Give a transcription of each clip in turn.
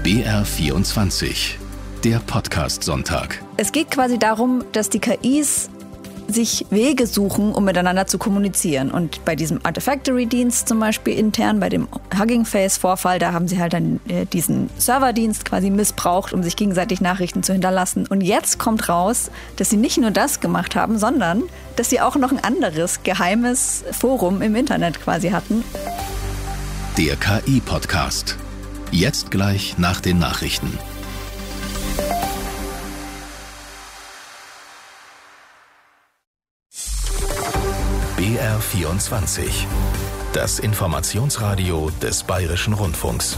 BR24, der Podcast-Sonntag. Es geht quasi darum, dass die KIs sich Wege suchen, um miteinander zu kommunizieren. Und bei diesem Artifactory-Dienst zum Beispiel intern, bei dem Hugging Face-Vorfall, da haben sie halt dann diesen Serverdienst quasi missbraucht, um sich gegenseitig Nachrichten zu hinterlassen. Und jetzt kommt raus, dass sie nicht nur das gemacht haben, sondern dass sie auch noch ein anderes geheimes Forum im Internet quasi hatten. Der KI-Podcast. Jetzt gleich nach den Nachrichten. BR24. Das Informationsradio des Bayerischen Rundfunks.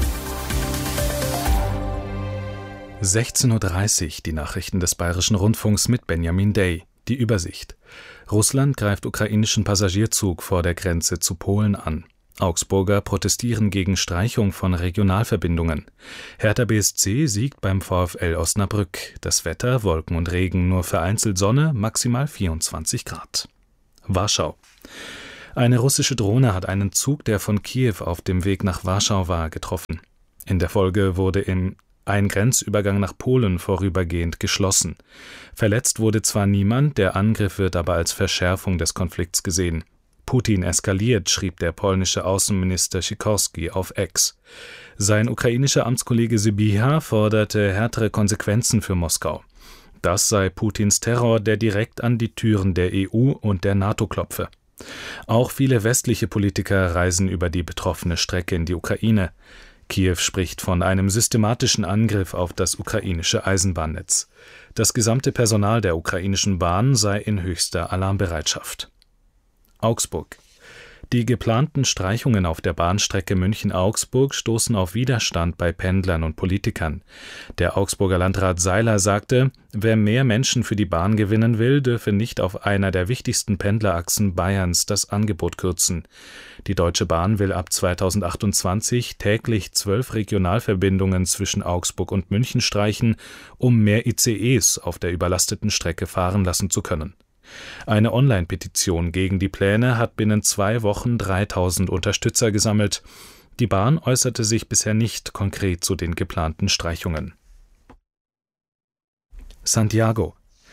16:30 Uhr, die Nachrichten des Bayerischen Rundfunks mit Benjamin Day. Die Übersicht. Russland greift ukrainischen Passagierzug vor der Grenze zu Polen an. Augsburger protestieren gegen Streichung von Regionalverbindungen. Hertha BSC siegt beim VfL Osnabrück. Das Wetter, Wolken und Regen, nur vereinzelt Sonne, maximal 24 Grad. Warschau. Eine russische Drohne hat einen Zug, der von Kiew auf dem Weg nach Warschau war, getroffen. In der Folge wurde ein Grenzübergang nach Polen vorübergehend geschlossen. Verletzt wurde zwar niemand, der Angriff wird aber als Verschärfung des Konflikts gesehen. Putin eskaliert, schrieb der polnische Außenminister Sikorski auf X. Sein ukrainischer Amtskollege Sybiha forderte härtere Konsequenzen für Moskau. Das sei Putins Terror, der direkt an die Türen der EU und der NATO klopfe. Auch viele westliche Politiker reisen über die betroffene Strecke in die Ukraine. Kiew spricht von einem systematischen Angriff auf das ukrainische Eisenbahnnetz. Das gesamte Personal der ukrainischen Bahn sei in höchster Alarmbereitschaft. Augsburg. Die geplanten Streichungen auf der Bahnstrecke München-Augsburg stoßen auf Widerstand bei Pendlern und Politikern. Der Augsburger Landrat Seiler sagte, wer mehr Menschen für die Bahn gewinnen will, dürfe nicht auf einer der wichtigsten Pendlerachsen Bayerns das Angebot kürzen. Die Deutsche Bahn will ab 2028 täglich 12 Regionalverbindungen zwischen Augsburg und München streichen, um mehr ICEs auf der überlasteten Strecke fahren lassen zu können. Eine Online-Petition gegen die Pläne hat binnen 2 Wochen 3000 Unterstützer gesammelt. Die Bahn äußerte sich bisher nicht konkret zu den geplanten Streichungen. Santiago.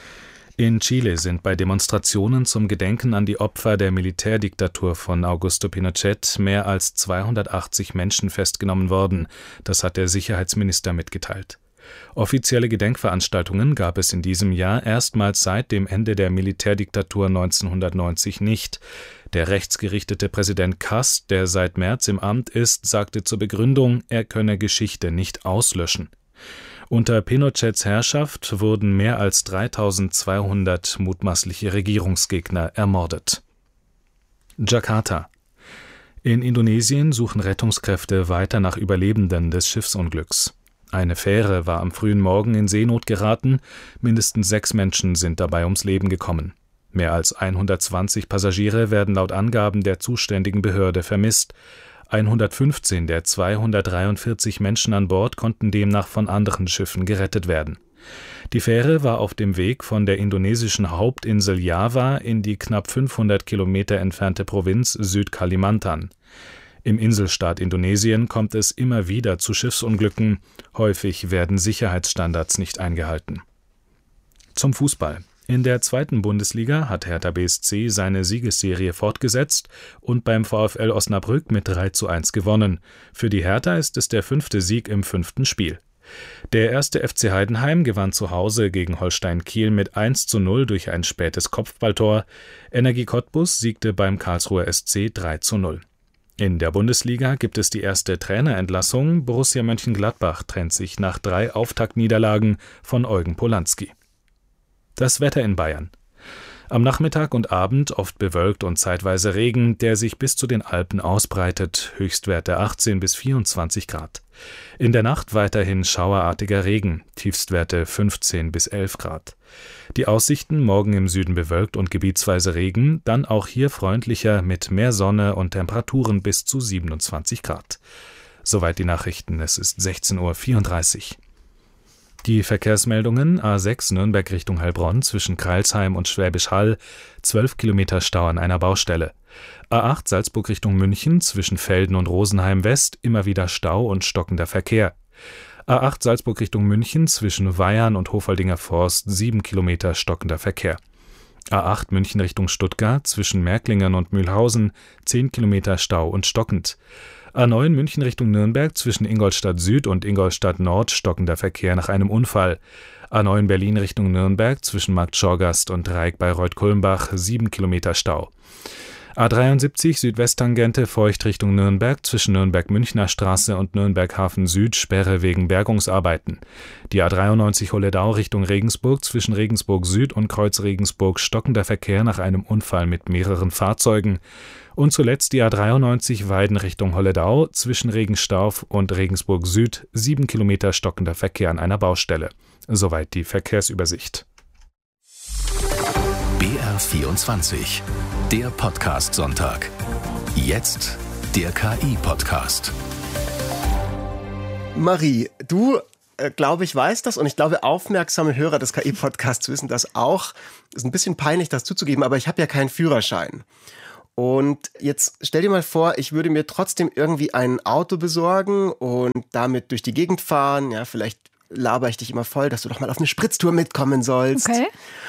In Chile sind bei Demonstrationen zum Gedenken an die Opfer der Militärdiktatur von Augusto Pinochet mehr als 280 Menschen festgenommen worden. Das hat der Sicherheitsminister mitgeteilt. Offizielle Gedenkveranstaltungen gab es in diesem Jahr erstmals seit dem Ende der Militärdiktatur 1990 nicht. Der rechtsgerichtete Präsident Kast, der seit März im Amt ist, sagte zur Begründung, er könne Geschichte nicht auslöschen. Unter Pinochets Herrschaft wurden mehr als 3200 mutmaßliche Regierungsgegner ermordet. Jakarta. In Indonesien suchen Rettungskräfte weiter nach Überlebenden des Schiffsunglücks. Eine Fähre war am frühen Morgen in Seenot geraten, mindestens 6 Menschen sind dabei ums Leben gekommen. Mehr als 120 Passagiere werden laut Angaben der zuständigen Behörde vermisst. 115 der 243 Menschen an Bord konnten demnach von anderen Schiffen gerettet werden. Die Fähre war auf dem Weg von der indonesischen Hauptinsel Java in die knapp 500 Kilometer entfernte Provinz Südkalimantan. Im Inselstaat Indonesien kommt es immer wieder zu Schiffsunglücken. Häufig werden Sicherheitsstandards nicht eingehalten. Zum Fußball. In der 2. Bundesliga hat Hertha BSC seine Siegesserie fortgesetzt und beim VfL Osnabrück mit 3:1 gewonnen. Für die Hertha ist es der 5. Sieg im 5. Spiel. Der 1. FC Heidenheim gewann zu Hause gegen Holstein Kiel mit 1:0 durch ein spätes Kopfballtor. Energie Cottbus siegte beim Karlsruher SC 3:0. In der Bundesliga gibt es die erste Trainerentlassung. Borussia Mönchengladbach trennt sich nach 3 Auftaktniederlagen von Eugen Polanski. Das Wetter in Bayern. Am Nachmittag und Abend oft bewölkt und zeitweise Regen, der sich bis zu den Alpen ausbreitet, Höchstwerte 18 bis 24 Grad. In der Nacht weiterhin schauerartiger Regen, Tiefstwerte 15 bis 11 Grad. Die Aussichten morgen im Süden bewölkt und gebietsweise Regen, dann auch hier freundlicher mit mehr Sonne und Temperaturen bis zu 27 Grad. Soweit die Nachrichten, es ist 16:34 Uhr. Die Verkehrsmeldungen: A6 Nürnberg Richtung Heilbronn zwischen Crailsheim und Schwäbisch Hall, 12 Kilometer Stau an einer Baustelle. A8 Salzburg Richtung München zwischen Velden und Rosenheim West immer wieder Stau und stockender Verkehr. A8 Salzburg Richtung München zwischen Weyarn und Hofaldinger Forst 7 Kilometer stockender Verkehr. A8 München Richtung Stuttgart zwischen Märklingen und Mühlhausen 10 Kilometer Stau und stockend. A9 München Richtung Nürnberg zwischen Ingolstadt Süd und Ingolstadt Nord stockender Verkehr nach einem Unfall. A9 Berlin Richtung Nürnberg zwischen Markt Schorgast und Reik-Bayreuth-Kulmbach 7 Kilometer Stau. A73 Südwesttangente Feucht Richtung Nürnberg zwischen Nürnberg-Münchner Straße und Nürnberg-Hafen Süd Sperre wegen Bergungsarbeiten. Die A93 Holledau Richtung Regensburg zwischen Regensburg Süd und Kreuz Regensburg stockender Verkehr nach einem Unfall mit mehreren Fahrzeugen. Und zuletzt die A93 Weiden Richtung Holledau zwischen Regenstauf und Regensburg Süd 7 Kilometer stockender Verkehr an einer Baustelle. Soweit die Verkehrsübersicht. BR24, der Podcast-Sonntag. Jetzt der KI-Podcast. Marie, du, glaube ich, weißt das und ich glaube, aufmerksame Hörer des KI-Podcasts wissen das auch. Ist ein bisschen peinlich, das zuzugeben, aber ich habe ja keinen Führerschein. Und jetzt stell dir mal vor, ich würde mir trotzdem irgendwie ein Auto besorgen und damit durch die Gegend fahren. Ja, vielleicht laber ich dich immer voll, dass du doch mal auf eine Spritztour mitkommen sollst. Okay.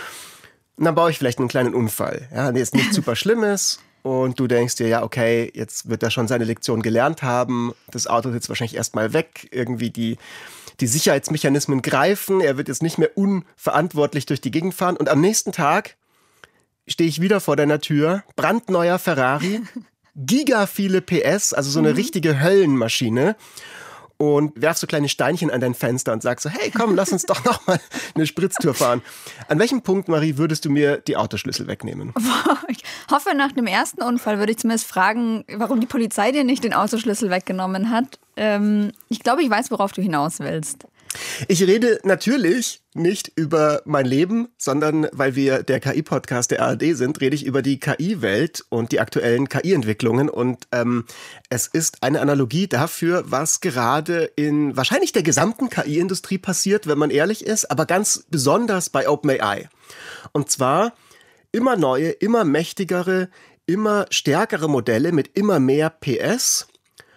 Und dann baue ich vielleicht einen kleinen Unfall. Ja, der ist nichts super Schlimmes. Und du denkst dir, ja, okay, jetzt wird er schon seine Lektion gelernt haben. Das Auto ist jetzt wahrscheinlich erstmal weg. Irgendwie die Sicherheitsmechanismen greifen. Er wird jetzt nicht mehr unverantwortlich durch die Gegend fahren. Und am nächsten Tag stehe ich wieder vor deiner Tür. Brandneuer Ferrari. Giga viele PS, also so eine richtige Höllenmaschine. Und werfst so kleine Steinchen an dein Fenster und sagst so, hey, komm, lass uns doch noch mal eine Spritztour fahren. An welchem Punkt, Marie, würdest du mir die Autoschlüssel wegnehmen? Ich hoffe, nach dem ersten Unfall würde ich zumindest fragen, warum die Polizei dir nicht den Autoschlüssel weggenommen hat. Ich glaube, ich weiß, worauf du hinaus willst. Ich rede natürlich nicht über mein Leben, sondern weil wir der KI-Podcast der ARD sind, rede ich über die KI-Welt und die aktuellen KI-Entwicklungen. Und es ist eine Analogie dafür, was gerade in wahrscheinlich der gesamten KI-Industrie passiert, wenn man ehrlich ist, aber ganz besonders bei OpenAI. Und zwar immer neue, immer mächtigere, immer stärkere Modelle mit immer mehr PS.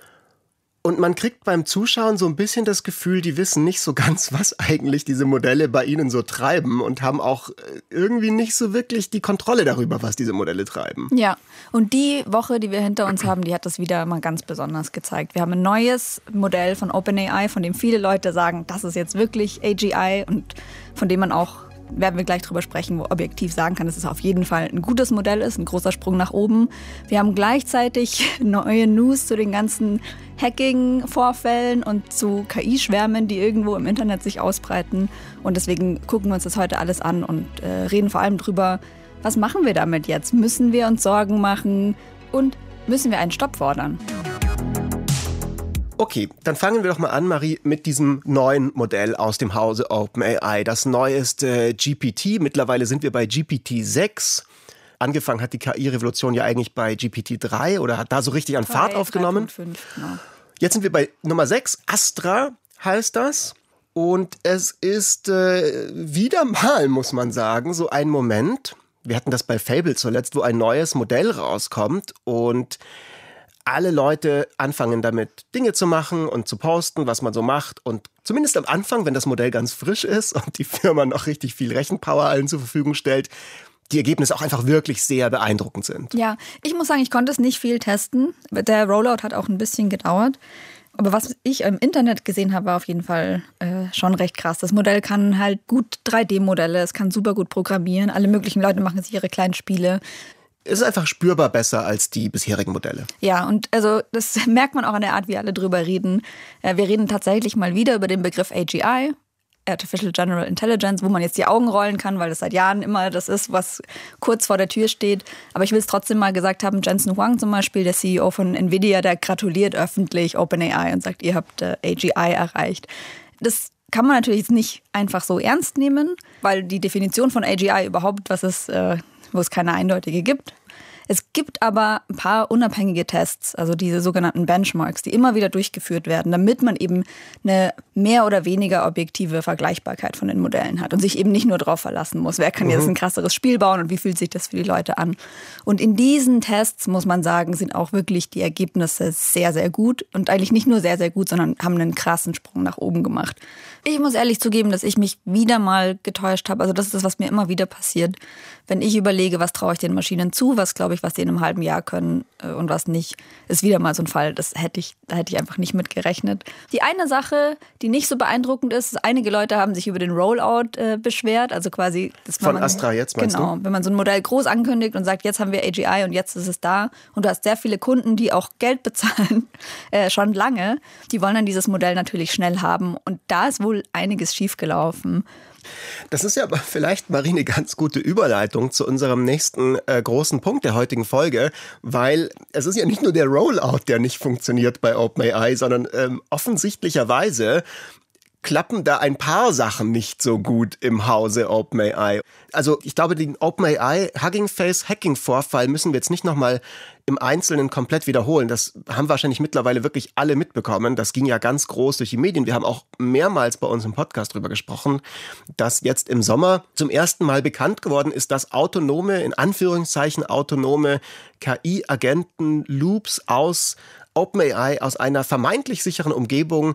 Und man kriegt beim Zuschauen so ein bisschen das Gefühl, die wissen nicht so ganz, was eigentlich diese Modelle bei ihnen so treiben und haben auch irgendwie nicht so wirklich die Kontrolle darüber, was diese Modelle treiben. Ja, und die Woche, die wir hinter uns haben, die hat das wieder mal ganz besonders gezeigt. Wir haben ein neues Modell von OpenAI, von dem viele Leute sagen, das ist jetzt wirklich AGI und von dem man auch, werden wir gleich drüber sprechen, wo objektiv sagen kann, dass es auf jeden Fall ein gutes Modell ist, ein großer Sprung nach oben. Wir haben gleichzeitig neue News zu den ganzen Hacking-Vorfällen und zu KI-Schwärmen, die irgendwo im Internet sich ausbreiten. Und deswegen gucken wir uns das heute alles an und reden vor allem drüber, was machen wir damit jetzt? Müssen wir uns Sorgen machen und müssen wir einen Stopp fordern? Okay, dann fangen wir doch mal an, Marie, mit diesem neuen Modell aus dem Hause OpenAI. Das neueste GPT. Mittlerweile sind wir bei GPT-6. Angefangen hat die KI-Revolution ja eigentlich bei GPT-3 oder hat da so richtig an Fahrt aufgenommen. 3.5, genau. Jetzt sind wir bei Nummer 6. Astra heißt das. Und es ist wieder mal, muss man sagen, so ein Moment. Wir hatten das bei Fable zuletzt, wo ein neues Modell rauskommt und alle Leute anfangen damit Dinge zu machen und zu posten, was man so macht. Und zumindest am Anfang, wenn das Modell ganz frisch ist und die Firma noch richtig viel Rechenpower allen zur Verfügung stellt, die Ergebnisse auch einfach wirklich sehr beeindruckend sind. Ja, ich muss sagen, ich konnte es nicht viel testen. Der Rollout hat auch ein bisschen gedauert. Aber was ich im Internet gesehen habe, war auf jeden Fall schon recht krass. Das Modell kann halt gut 3D-Modelle, es kann super gut programmieren. Alle möglichen Leute machen sich ihre kleinen Spiele. Es ist einfach spürbar besser als die bisherigen Modelle. Ja, und also das merkt man auch an der Art, wie alle drüber reden. Wir reden tatsächlich mal wieder über den Begriff AGI, Artificial General Intelligence, wo man jetzt die Augen rollen kann, weil das seit Jahren immer das ist, was kurz vor der Tür steht. Aber ich will es trotzdem mal gesagt haben, Jensen Huang zum Beispiel, der CEO von Nvidia, der gratuliert öffentlich OpenAI und sagt, ihr habt AGI erreicht. Das kann man natürlich jetzt nicht einfach so ernst nehmen, weil die Definition von AGI überhaupt was ist, wo es keine eindeutige gibt. Es gibt aber ein paar unabhängige Tests, also diese sogenannten Benchmarks, die immer wieder durchgeführt werden, damit man eben eine mehr oder weniger objektive Vergleichbarkeit von den Modellen hat und sich eben nicht nur darauf verlassen muss, wer kann jetzt ein krasseres Spiel bauen und wie fühlt sich das für die Leute an. Und in diesen Tests, muss man sagen, sind auch wirklich die Ergebnisse sehr, sehr gut und eigentlich nicht nur sehr, sehr gut, sondern haben einen krassen Sprung nach oben gemacht. Ich muss ehrlich zugeben, dass ich mich wieder mal getäuscht habe. Also das ist das, was mir immer wieder passiert. Wenn ich überlege, was traue ich den Maschinen zu, was glaube ich, was die in einem halben Jahr können und was nicht, ist wieder mal so ein Fall. Da hätte ich einfach nicht mit gerechnet. Die eine Sache, die nicht so beeindruckend ist, einige Leute haben sich über den Rollout beschwert. Also quasi von Astra jetzt, meinst du? Genau, wenn man so ein Modell groß ankündigt und sagt, jetzt haben wir AGI und jetzt ist es da. Und du hast sehr viele Kunden, die auch Geld bezahlen, schon lange. Die wollen dann dieses Modell natürlich schnell haben. Und da ist wohl einiges schiefgelaufen. Das ist ja aber vielleicht, Marie, eine ganz gute Überleitung zu unserem nächsten großen Punkt der heutigen Folge, weil es ist ja nicht nur der Rollout, der nicht funktioniert bei OpenAI, sondern offensichtlicherweise klappen da ein paar Sachen nicht so gut im Hause OpenAI. Also ich glaube, den OpenAI Hugging Face Hacking Vorfall müssen wir jetzt nicht nochmal im Einzelnen komplett wiederholen. Das haben wahrscheinlich mittlerweile wirklich alle mitbekommen. Das ging ja ganz groß durch die Medien. Wir haben auch mehrmals bei uns im Podcast drüber gesprochen, dass jetzt im Sommer zum ersten Mal bekannt geworden ist, dass autonome, in Anführungszeichen autonome KI-Agenten-Loops aus OpenAI, aus einer vermeintlich sicheren Umgebung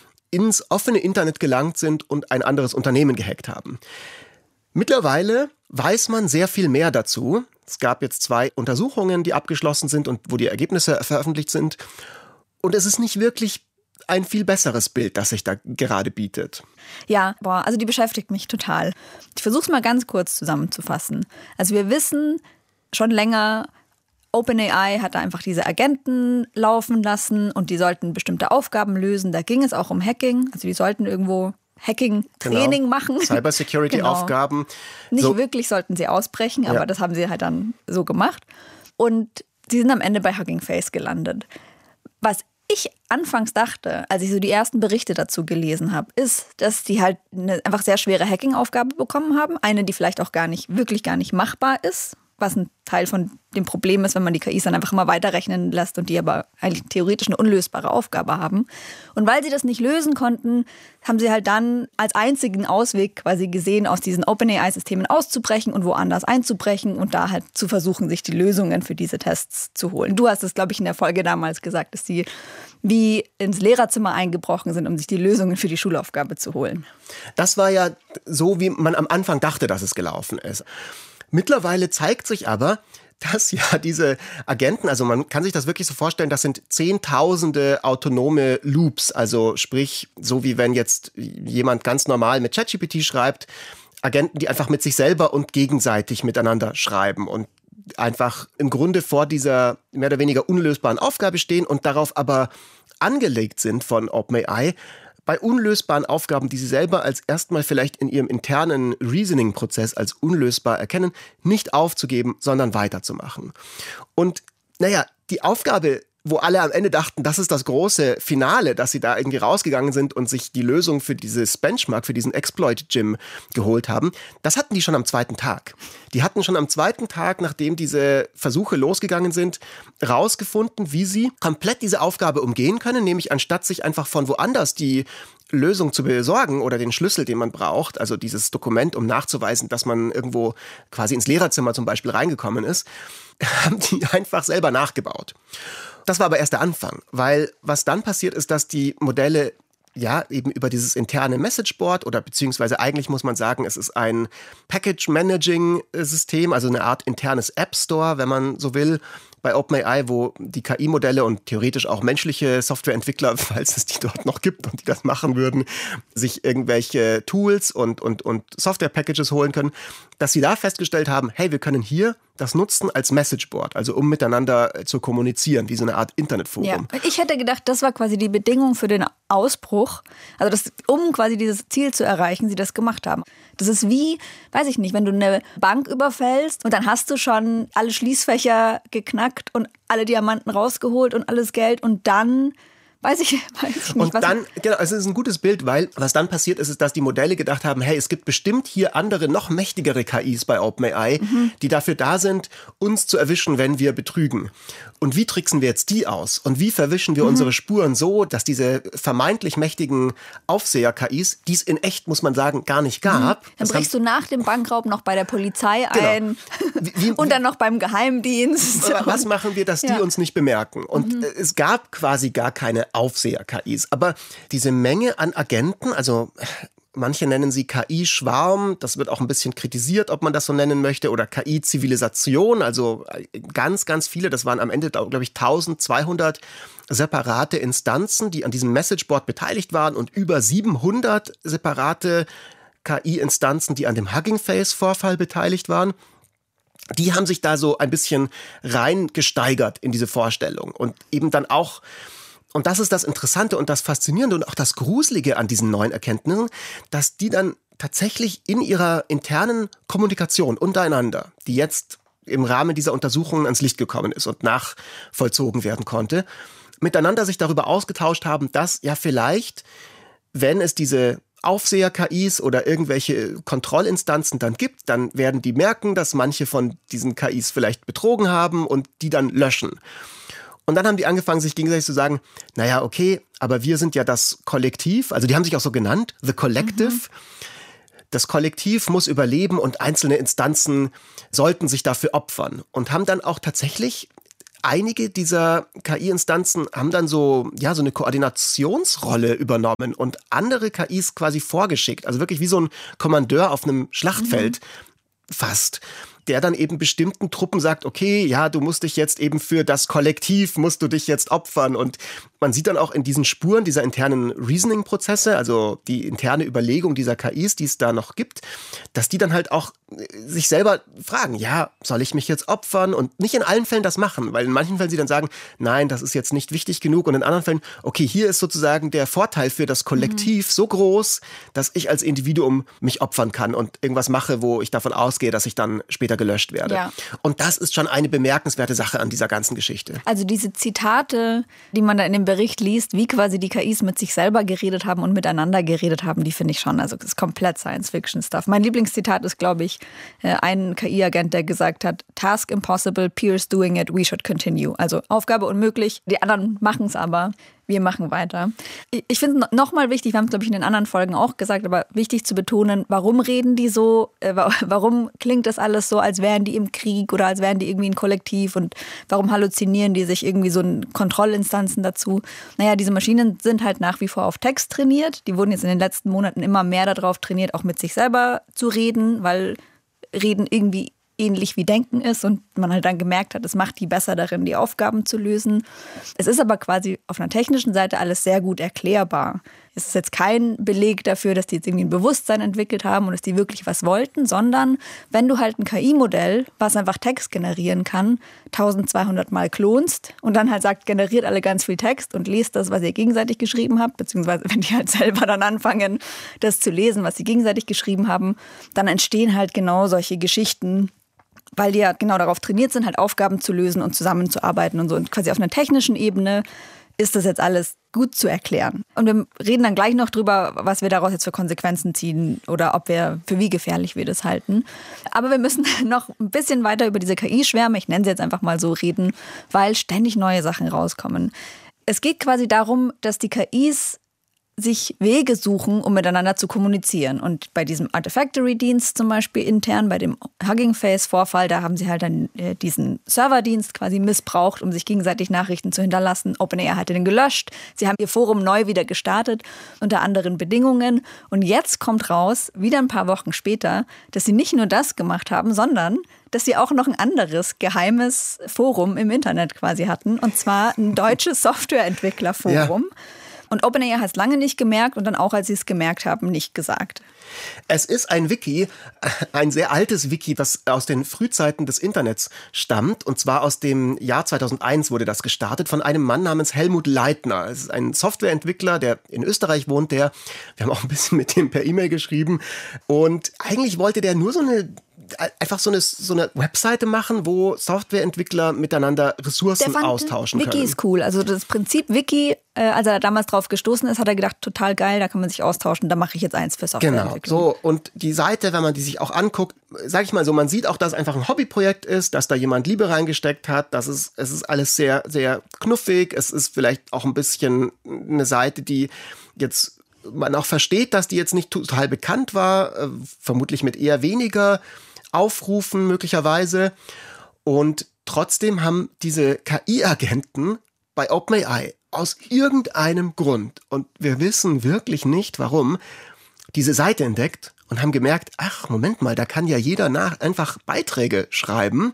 ins offene Internet gelangt sind und ein anderes Unternehmen gehackt haben. Mittlerweile weiß man sehr viel mehr dazu. Es gab jetzt 2 Untersuchungen, die abgeschlossen sind und wo die Ergebnisse veröffentlicht sind. Und es ist nicht wirklich ein viel besseres Bild, das sich da gerade bietet. Ja, also die beschäftigt mich total. Ich versuche es mal ganz kurz zusammenzufassen. Also wir wissen schon länger, OpenAI hat da einfach diese Agenten laufen lassen und die sollten bestimmte Aufgaben lösen. Da ging es auch um Hacking. Also die sollten irgendwo Hacking-Training machen. Cybersecurity-Aufgaben. Nicht wirklich sollten sie ausbrechen, aber das haben sie halt dann so gemacht. Und sie sind am Ende bei Hugging Face gelandet. Was ich anfangs dachte, als ich so die ersten Berichte dazu gelesen habe, ist, dass die halt eine einfach sehr schwere Hacking-Aufgabe bekommen haben. Eine, die vielleicht auch wirklich gar nicht machbar ist. Was ein Teil von dem Problem ist, wenn man die KIs dann einfach immer weiterrechnen lässt und die aber eigentlich theoretisch eine unlösbare Aufgabe haben. Und weil sie das nicht lösen konnten, haben sie halt dann als einzigen Ausweg quasi gesehen, aus diesen OpenAI-Systemen auszubrechen und woanders einzubrechen und da halt zu versuchen, sich die Lösungen für diese Tests zu holen. Du hast es, glaube ich, in der Folge damals gesagt, dass sie wie ins Lehrerzimmer eingebrochen sind, um sich die Lösungen für die Schulaufgabe zu holen. Das war ja so, wie man am Anfang dachte, dass es gelaufen ist. Mittlerweile zeigt sich aber, dass ja diese Agenten, also man kann sich das wirklich so vorstellen, das sind Zehntausende autonome Loops, also sprich, so wie wenn jetzt jemand ganz normal mit ChatGPT schreibt, Agenten, die einfach mit sich selber und gegenseitig miteinander schreiben und einfach im Grunde vor dieser mehr oder weniger unlösbaren Aufgabe stehen und darauf aber angelegt sind von OpenAI, bei unlösbaren Aufgaben, die sie selber als erstmal vielleicht in ihrem internen Reasoning-Prozess als unlösbar erkennen, nicht aufzugeben, sondern weiterzumachen. Und die Aufgabe, wo alle am Ende dachten, das ist das große Finale, dass sie da irgendwie rausgegangen sind und sich die Lösung für dieses Benchmark, für diesen Exploit-Gym geholt haben, das hatten die schon am 2. Tag. Die hatten schon am 2. Tag, nachdem diese Versuche losgegangen sind, rausgefunden, wie sie komplett diese Aufgabe umgehen können, nämlich anstatt sich einfach von woanders die Lösung zu besorgen oder den Schlüssel, den man braucht, also dieses Dokument, um nachzuweisen, dass man irgendwo quasi ins Lehrerzimmer zum Beispiel reingekommen ist, haben die einfach selber nachgebaut. Das war aber erst der Anfang, weil was dann passiert ist, dass die Modelle eben über dieses interne Messageboard oder beziehungsweise eigentlich muss man sagen, es ist ein Package-Managing-System, also eine Art internes App-Store, wenn man so will, bei OpenAI, wo die KI-Modelle und theoretisch auch menschliche Softwareentwickler, falls es die dort noch gibt und die das machen würden, sich irgendwelche Tools und Software-Packages holen können, dass sie da festgestellt haben, hey, wir können hier das nutzen als Messageboard, also um miteinander zu kommunizieren, wie so eine Art Internetforum. Ja, ich hätte gedacht, das war quasi die Bedingung für den Ausbruch, also um quasi dieses Ziel zu erreichen, sie das gemacht haben. Das ist wie, weiß ich nicht, wenn du eine Bank überfällst und dann hast du schon alle Schließfächer geknackt und alle Diamanten rausgeholt und alles Geld und dann Weiß ich nicht. Und dann, genau, es ist ein gutes Bild, weil was dann passiert ist, dass die Modelle gedacht haben, hey, es gibt bestimmt hier andere, noch mächtigere KIs bei OpenAI, die dafür da sind, uns zu erwischen, wenn wir betrügen. Und wie tricksen wir jetzt die aus? Und wie verwischen wir unsere Spuren so, dass diese vermeintlich mächtigen Aufseher-KIs, die es in echt, muss man sagen, gar nicht gab. Dann brichst du nach dem Bankraub noch bei der Polizei ein und dann noch beim Geheimdienst. Was machen wir, dass die uns nicht bemerken? Und es gab quasi gar keine Aufseher-KIs. Aber diese Menge an Agenten, also manche nennen sie KI-Schwarm, das wird auch ein bisschen kritisiert, ob man das so nennen möchte, oder KI-Zivilisation, also ganz, ganz viele, das waren am Ende, glaube ich, 1200 separate Instanzen, die an diesem Messageboard beteiligt waren und über 700 separate KI-Instanzen, die an dem Hugging Face-Vorfall beteiligt waren. Die haben sich da so ein bisschen reingesteigert in diese Vorstellung und eben dann auch. Und das ist das Interessante und das Faszinierende und auch das Gruselige an diesen neuen Erkenntnissen, dass die dann tatsächlich in ihrer internen Kommunikation untereinander, die jetzt im Rahmen dieser Untersuchungen ans Licht gekommen ist und nachvollzogen werden konnte, miteinander sich darüber ausgetauscht haben, dass ja vielleicht, wenn es diese Aufseher-KIs oder irgendwelche Kontrollinstanzen dann gibt, dann werden die merken, dass manche von diesen KIs vielleicht betrogen haben und die dann löschen. Und dann haben die angefangen, sich gegenseitig zu sagen, naja, okay, aber wir sind ja das Kollektiv, also die haben sich auch so genannt, The Collective. Das Kollektiv muss überleben und einzelne Instanzen sollten sich dafür opfern. Und haben dann auch tatsächlich, einige dieser KI-Instanzen haben dann so eine Koordinationsrolle übernommen und andere KIs quasi vorgeschickt. Also wirklich wie so ein Kommandeur auf einem Schlachtfeld fast, der dann eben bestimmten Truppen sagt, okay, ja, du musst dich jetzt eben für das Kollektiv, musst du dich jetzt opfern. Und man sieht dann auch in diesen Spuren dieser internen Reasoning-Prozesse, also die interne Überlegung dieser KIs, die es da noch gibt, dass die dann halt auch sich selber fragen, ja, soll ich mich jetzt opfern? Und nicht in allen Fällen das machen, weil in manchen Fällen sie dann sagen, nein, das ist jetzt nicht wichtig genug. Und in anderen Fällen, okay, hier ist sozusagen der Vorteil für das Kollektiv so groß, dass ich als Individuum mich opfern kann und irgendwas mache, wo ich davon ausgehe, dass ich dann später gelöscht werde. Ja. Und das ist schon eine bemerkenswerte Sache an dieser ganzen Geschichte. Also diese Zitate, die man da in dem Bericht liest, wie quasi die KIs mit sich selber geredet haben und miteinander geredet haben, die finde ich schon, also das ist komplett Science-Fiction-Stuff. Mein Lieblingszitat ist, glaube ich, ein KI-Agent, der gesagt hat, Task impossible, peers doing it, we should continue. Also Aufgabe unmöglich, die anderen machen es aber. Wir machen weiter. Ich finde es nochmal wichtig, wir haben es, glaube ich, in den anderen Folgen auch gesagt, aber wichtig zu betonen, warum reden die so, warum klingt das alles so, als wären die im Krieg oder als wären die irgendwie ein Kollektiv und warum halluzinieren die sich irgendwie so Kontrollinstanzen dazu? Naja, diese Maschinen sind halt nach wie vor auf Text trainiert. Die wurden jetzt in den letzten Monaten immer mehr darauf trainiert, auch mit sich selber zu reden, weil Reden irgendwie ähnlich wie Denken ist und man halt dann gemerkt hat, es macht die besser darin, die Aufgaben zu lösen. Es ist aber quasi auf einer technischen Seite alles sehr gut erklärbar. Es ist jetzt kein Beleg dafür, dass die jetzt irgendwie ein Bewusstsein entwickelt haben und dass die wirklich was wollten, sondern wenn du halt ein KI-Modell, was einfach Text generieren kann, 1200 Mal klonst und dann halt sagt, generiert alle ganz viel Text und lest das, was ihr gegenseitig geschrieben habt, beziehungsweise wenn die halt selber dann anfangen, das zu lesen, was sie gegenseitig geschrieben haben, dann entstehen halt genau solche Geschichten, weil die ja genau darauf trainiert sind, halt Aufgaben zu lösen und zusammenzuarbeiten und so. Und quasi auf einer technischen Ebene ist das jetzt alles gut zu erklären. Und wir reden dann gleich noch drüber, was wir daraus jetzt für Konsequenzen ziehen oder für wie gefährlich wir das halten. Aber wir müssen noch ein bisschen weiter über diese KI-Schwärme, ich nenne sie jetzt einfach mal so, reden, weil ständig neue Sachen rauskommen. Es geht quasi darum, dass die KIs sich Wege suchen, um miteinander zu kommunizieren. Und bei diesem Artifactory-Dienst zum Beispiel intern, bei dem Hugging Face-Vorfall, da haben sie halt dann diesen Serverdienst quasi missbraucht, um sich gegenseitig Nachrichten zu hinterlassen. OpenAI hatte den gelöscht. Sie haben ihr Forum neu wieder gestartet, unter anderen Bedingungen. Und jetzt kommt raus, wieder ein paar Wochen später, dass sie nicht nur das gemacht haben, sondern dass sie auch noch ein anderes geheimes Forum im Internet quasi hatten. Und zwar ein deutsches Softwareentwicklerforum. Ja. Und OpenAI hat es lange nicht gemerkt und dann auch, als sie es gemerkt haben, nicht gesagt. Es ist ein Wiki, ein sehr altes Wiki, was aus den Frühzeiten des Internets stammt. Und zwar aus dem Jahr 2001 wurde das gestartet von einem Mann namens Helmut Leitner. Es ist ein Softwareentwickler, der in Österreich wohnt. Wir haben auch ein bisschen mit dem per E-Mail geschrieben. Und eigentlich wollte der nur so eine einfach so eine Webseite machen, wo Softwareentwickler miteinander Ressourcen austauschen können. Wiki ist cool. Also das Prinzip Wiki, als er da damals drauf gestoßen ist, hat er gedacht, total geil, da kann man sich austauschen, da mache ich jetzt eins für Softwareentwicklung. Genau, so. Und die Seite, wenn man die sich auch anguckt, sag ich mal so, man sieht auch, dass es einfach ein Hobbyprojekt ist, dass da jemand Liebe reingesteckt hat, es ist alles sehr, sehr knuffig, es ist vielleicht auch ein bisschen eine Seite, die jetzt man auch versteht, dass die jetzt nicht total bekannt war, vermutlich mit eher weniger Aufrufen möglicherweise. Und trotzdem haben diese KI-Agenten bei OpenAI aus irgendeinem Grund, und wir wissen wirklich nicht warum, diese Seite entdeckt und haben gemerkt, ach, Moment mal, da kann ja jeder einfach Beiträge schreiben.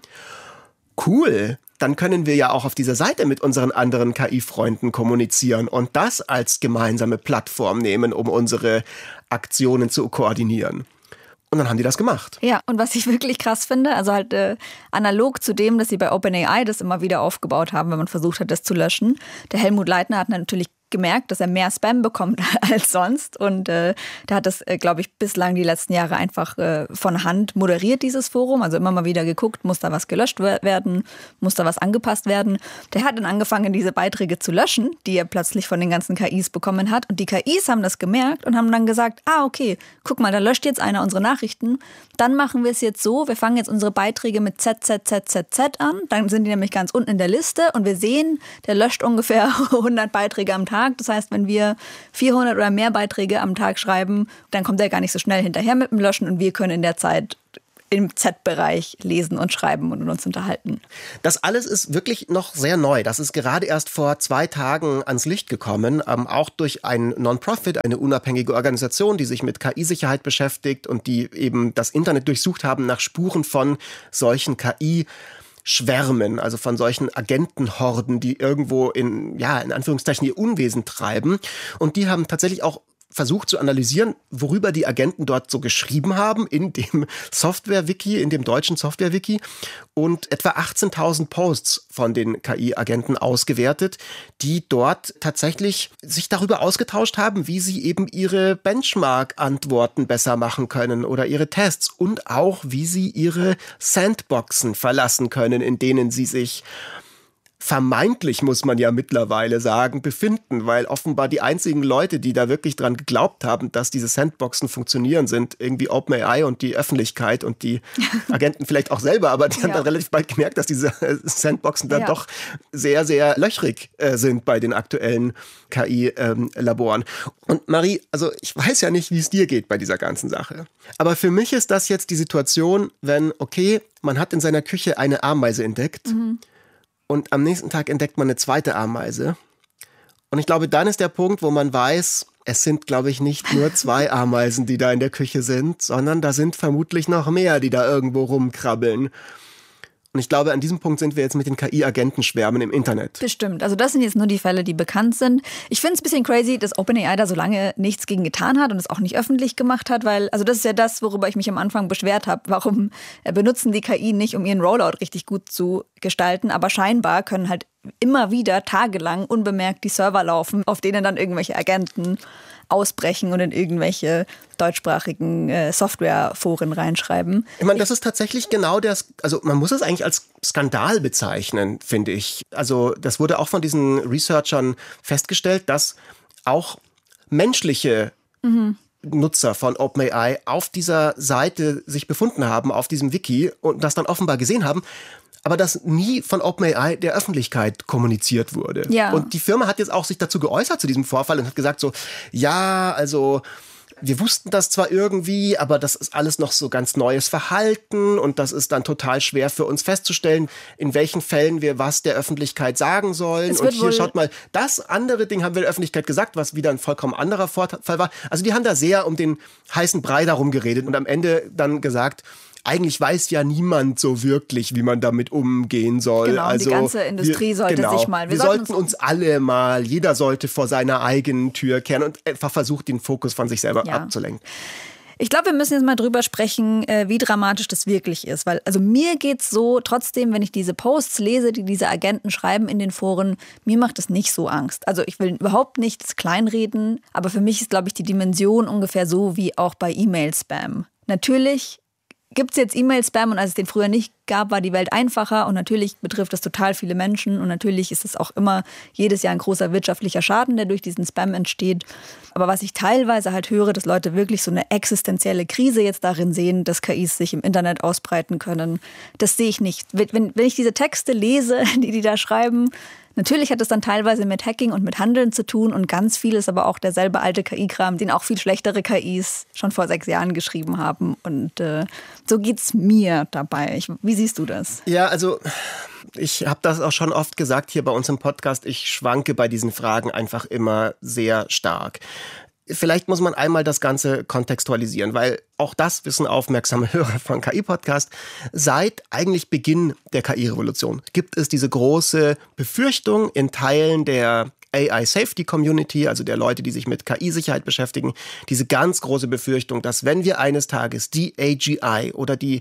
Cool, dann können wir ja auch auf dieser Seite mit unseren anderen KI-Freunden kommunizieren und das als gemeinsame Plattform nehmen, um unsere Aktionen zu koordinieren. Und dann haben die das gemacht. Ja, und was ich wirklich krass finde, also halt analog zu dem, dass sie bei OpenAI das immer wieder aufgebaut haben, wenn man versucht hat, das zu löschen. Der Helmut Leitner hat natürlich gemerkt, dass er mehr Spam bekommt als sonst. Und der hat das, glaube ich, bislang die letzten Jahre einfach von Hand moderiert, dieses Forum. Also immer mal wieder geguckt, muss da was gelöscht werden, muss da was angepasst werden. Der hat dann angefangen, diese Beiträge zu löschen, die er plötzlich von den ganzen KIs bekommen hat. Und die KIs haben das gemerkt und haben dann gesagt, okay, guck mal, da löscht jetzt einer unsere Nachrichten. Dann machen wir es jetzt so, wir fangen jetzt unsere Beiträge mit ZZZZZ an. Dann sind die nämlich ganz unten in der Liste und wir sehen, der löscht ungefähr 100 Beiträge am Tag. Das heißt, wenn wir 400 oder mehr Beiträge am Tag schreiben, dann kommt er gar nicht so schnell hinterher mit dem Löschen und wir können in der Zeit im Z-Bereich lesen und schreiben und uns unterhalten. Das alles ist wirklich noch sehr neu. Das ist gerade erst vor 2 Tagen ans Licht gekommen, auch durch ein Non-Profit, eine unabhängige Organisation, die sich mit KI-Sicherheit beschäftigt und die eben das Internet durchsucht haben nach Spuren von solchen KI-Schwärmen, also von solchen Agentenhorden, die irgendwo in Anführungszeichen ihr Unwesen treiben. Und die haben tatsächlich auch versucht zu analysieren, worüber die Agenten dort so geschrieben haben in dem Software-Wiki, in dem deutschen Software-Wiki, und etwa 18.000 Posts von den KI-Agenten ausgewertet, die dort tatsächlich sich darüber ausgetauscht haben, wie sie eben ihre Benchmark-Antworten besser machen können oder ihre Tests und auch, wie sie ihre Sandboxen verlassen können, in denen sie sich vermeintlich, muss man ja mittlerweile sagen, befinden, weil offenbar die einzigen Leute, die da wirklich dran geglaubt haben, dass diese Sandboxen funktionieren, sind irgendwie OpenAI und die Öffentlichkeit und die Agenten vielleicht auch selber, aber die haben dann relativ bald gemerkt, dass diese Sandboxen dann doch sehr, sehr löchrig sind bei den aktuellen KI-Laboren. Und Marie, also ich weiß ja nicht, wie es dir geht bei dieser ganzen Sache, aber für mich ist das jetzt die Situation, wenn, okay, man hat in seiner Küche eine Ameise entdeckt, und am nächsten Tag entdeckt man eine zweite Ameise. Und ich glaube, dann ist der Punkt, wo man weiß, es sind, glaube ich, nicht nur 2 Ameisen, die da in der Küche sind, sondern da sind vermutlich noch mehr, die da irgendwo rumkrabbeln. Und ich glaube, an diesem Punkt sind wir jetzt mit den KI-Agentenschwärmen im Internet. Bestimmt. Also das sind jetzt nur die Fälle, die bekannt sind. Ich finde es ein bisschen crazy, dass OpenAI da so lange nichts gegen getan hat und es auch nicht öffentlich gemacht hat, weil, also das ist ja das, worüber ich mich am Anfang beschwert habe. Warum benutzen die KI nicht, um ihren Rollout richtig gut zu gestalten? Aber scheinbar können halt immer wieder tagelang unbemerkt die Server laufen, auf denen dann irgendwelche Agenten ausbrechen und in irgendwelche deutschsprachigen Softwareforen reinschreiben. Ich meine, das ist tatsächlich genau also man muss es eigentlich als Skandal bezeichnen, finde ich. Also das wurde auch von diesen Researchern festgestellt, dass auch menschliche Nutzer von OpenAI auf dieser Seite sich befunden haben, auf diesem Wiki, und das dann offenbar gesehen haben, aber das nie von OpenAI der Öffentlichkeit kommuniziert wurde. Ja. Und die Firma hat jetzt auch sich dazu geäußert zu diesem Vorfall und hat gesagt so, ja, also wir wussten das zwar irgendwie, aber das ist alles noch so ganz neues Verhalten und das ist dann total schwer für uns festzustellen, in welchen Fällen wir was der Öffentlichkeit sagen sollen. Und hier schaut mal, das andere Ding haben wir der Öffentlichkeit gesagt, was wieder ein vollkommen anderer Vorfall war. Also die haben da sehr um den heißen Brei darum geredet und am Ende dann gesagt, eigentlich weiß ja niemand so wirklich, wie man damit umgehen soll. Genau, also, die ganze Industrie sollte sich mal... Wir sollten uns alle mal, jeder sollte vor seiner eigenen Tür kehren und einfach versucht, den Fokus von sich selber abzulenken. Ich glaube, wir müssen jetzt mal drüber sprechen, wie dramatisch das wirklich ist. Weil, also mir geht's so, trotzdem, wenn ich diese Posts lese, die diese Agenten schreiben in den Foren, mir macht das nicht so Angst. Also ich will überhaupt nichts kleinreden, aber für mich ist, glaube ich, die Dimension ungefähr so wie auch bei E-Mail-Spam. Natürlich gibt es jetzt E-Mail-Spam und als es den früher nicht gab, war die Welt einfacher und natürlich betrifft das total viele Menschen und natürlich ist es auch immer jedes Jahr ein großer wirtschaftlicher Schaden, der durch diesen Spam entsteht. Aber was ich teilweise halt höre, dass Leute wirklich so eine existenzielle Krise jetzt darin sehen, dass KIs sich im Internet ausbreiten können, das sehe ich nicht. Wenn ich diese Texte lese, die da schreiben, natürlich hat es dann teilweise mit Hacking und mit Handeln zu tun und ganz viel ist aber auch derselbe alte KI-Kram, den auch viel schlechtere KIs schon vor 6 Jahren geschrieben haben. Und so geht's mir dabei. Wie siehst du das? Ja, also ich habe das auch schon oft gesagt hier bei uns im Podcast. Ich schwanke bei diesen Fragen einfach immer sehr stark. Vielleicht muss man einmal das Ganze kontextualisieren, weil auch das wissen aufmerksame Hörer von KI-Podcast. Seit eigentlich Beginn der KI-Revolution gibt es diese große Befürchtung in Teilen der AI-Safety-Community, also der Leute, die sich mit KI-Sicherheit beschäftigen, diese ganz große Befürchtung, dass wenn wir eines Tages die AGI oder die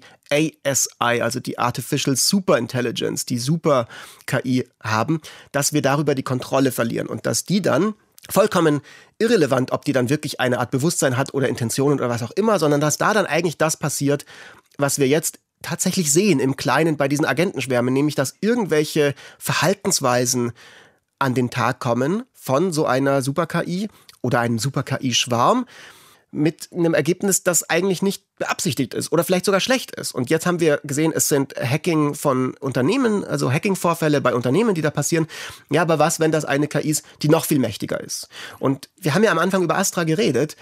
ASI, also die Artificial Superintelligence, die Super-KI haben, dass wir darüber die Kontrolle verlieren und dass die dann vollkommen irrelevant, ob die dann wirklich eine Art Bewusstsein hat oder Intentionen oder was auch immer, sondern dass da dann eigentlich das passiert, was wir jetzt tatsächlich sehen im Kleinen bei diesen Agentenschwärmen, nämlich dass irgendwelche Verhaltensweisen an den Tag kommen von so einer Super-KI oder einem Super-KI-Schwarm mit einem Ergebnis, das eigentlich nicht beabsichtigt ist oder vielleicht sogar schlecht ist. Und jetzt haben wir gesehen, es sind Hacking von Unternehmen, also Hacking-Vorfälle bei Unternehmen, die da passieren. Ja, aber was, wenn das eine KI ist, die noch viel mächtiger ist? Und wir haben ja am Anfang über Astra geredet.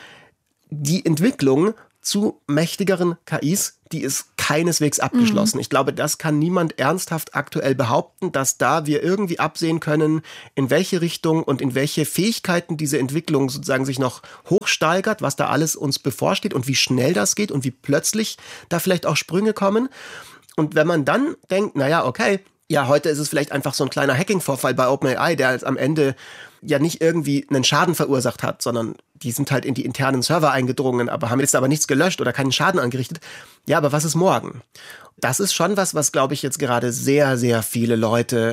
Die Entwicklung zu mächtigeren KIs, die ist keineswegs abgeschlossen. Ich glaube, das kann niemand ernsthaft aktuell behaupten, dass da wir irgendwie absehen können, in welche Richtung und in welche Fähigkeiten diese Entwicklung sozusagen sich noch hochsteigert, was da alles uns bevorsteht und wie schnell das geht und wie plötzlich da vielleicht auch Sprünge kommen. Und wenn man dann denkt, naja, okay, ja, heute ist es vielleicht einfach so ein kleiner Hacking-Vorfall bei OpenAI, der jetzt am Ende ja nicht irgendwie einen Schaden verursacht hat, sondern die sind halt in die internen Server eingedrungen, aber haben jetzt aber nichts gelöscht oder keinen Schaden angerichtet. Ja, aber was ist morgen? Das ist schon was glaube ich jetzt gerade sehr, sehr viele Leuten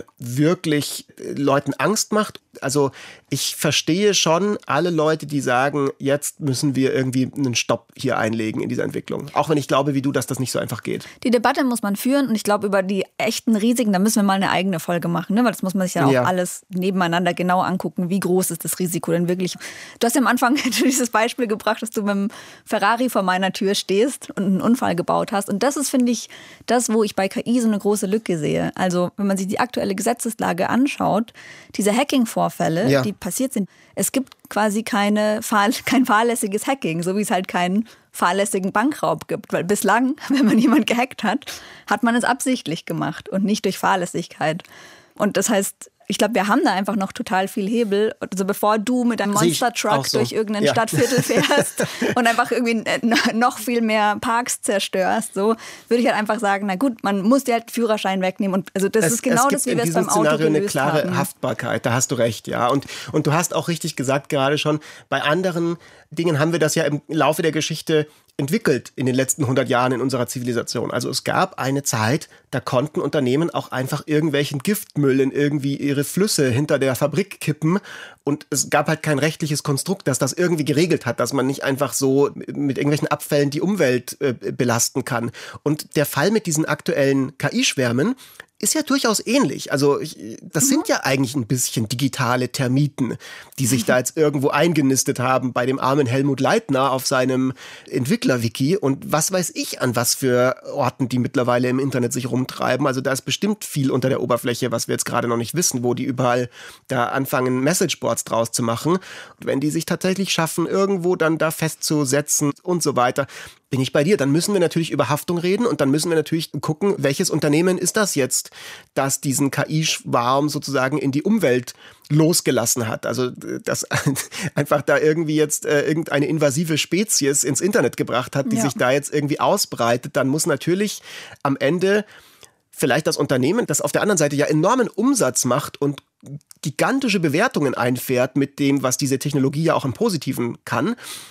Angst macht. Also ich verstehe schon alle Leute, die sagen, jetzt müssen wir irgendwie einen Stopp hier einlegen in dieser Entwicklung. Auch wenn ich glaube, wie du, dass das nicht so einfach geht. Die Debatte muss man führen und ich glaube, über die echten Risiken, da müssen wir mal eine eigene Folge machen, ne? Weil das muss man sich ja auch alles nebeneinander genau angucken. Wie groß ist das Risiko denn wirklich? Du hast ja am Anfang dieses Beispiel gebracht, dass du mit dem Ferrari vor meiner Tür stehst und einen Unfall gebaut hast. Und das ist, finde ich, das, wo ich bei KI so eine große Lücke sehe. Also wenn man sich die aktuelle Gesetzeslage anschaut, diese Hacking-Vorfälle, die passiert sind, es gibt quasi kein fahrlässiges Hacking, so wie es halt keinen fahrlässigen Bankraub gibt. Weil bislang, wenn man jemand gehackt hat, hat man es absichtlich gemacht und nicht durch Fahrlässigkeit. Und das heißt, ich glaube, wir haben da einfach noch total viel Hebel. Also bevor du mit einem Monster-Truck durch irgendein Stadtviertel fährst und einfach irgendwie noch viel mehr Parks zerstörst, so würde ich halt einfach sagen, na gut, man muss dir halt den Führerschein wegnehmen. Und also das ist genau das, wie wir es beim Auto gelöst haben. Es gibt in diesem Szenario eine klare Haftbarkeit, da hast du recht, ja. Und du hast auch richtig gesagt, gerade schon, bei anderen Dingen haben wir das ja im Laufe der Geschichte entwickelt in den letzten 100 Jahren in unserer Zivilisation. Also es gab eine Zeit, da konnten Unternehmen auch einfach irgendwelchen Giftmüll in irgendwie ihre Flüsse hinter der Fabrik kippen und es gab halt kein rechtliches Konstrukt, das das irgendwie geregelt hat, dass man nicht einfach so mit irgendwelchen Abfällen die Umwelt belasten kann. Und der Fall mit diesen aktuellen KI-Schwärmen ist ja durchaus ähnlich. Also das sind ja eigentlich ein bisschen digitale Termiten, die sich da jetzt irgendwo eingenistet haben bei dem armen Helmut Leitner auf seinem Entwickler-Wiki und was weiß ich an was für Orten, die mittlerweile im Internet sich rumtreiben. Also da ist bestimmt viel unter der Oberfläche, was wir jetzt gerade noch nicht wissen, wo die überall da anfangen, Messageboards draus zu machen. Und wenn die sich tatsächlich schaffen, irgendwo dann da festzusetzen und so weiter, bin ich bei dir. Dann müssen wir natürlich über Haftung reden und dann müssen wir natürlich gucken, welches Unternehmen ist das jetzt, das diesen KI-Schwarm sozusagen in die Umwelt losgelassen hat. Also dass einfach da irgendwie jetzt irgendeine invasive Spezies ins Internet gebracht hat, die sich da jetzt irgendwie ausbreitet, dann muss natürlich am Ende vielleicht das Unternehmen, das auf der anderen Seite ja enormen Umsatz macht und gigantische Bewertungen einfährt mit dem, was diese Technologie ja auch im Positiven kann,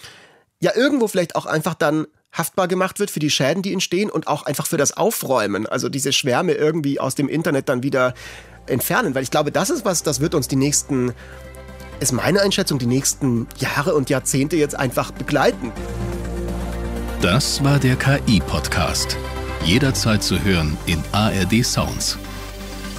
ja irgendwo vielleicht auch einfach dann haftbar gemacht wird für die Schäden, die entstehen und auch einfach für das Aufräumen, also diese Schwärme irgendwie aus dem Internet dann wieder entfernen, weil ich glaube, das ist was, das wird uns ist meine Einschätzung, die nächsten Jahre und Jahrzehnte jetzt einfach begleiten. Das war der KI-Podcast. Jederzeit zu hören in ARD Sounds.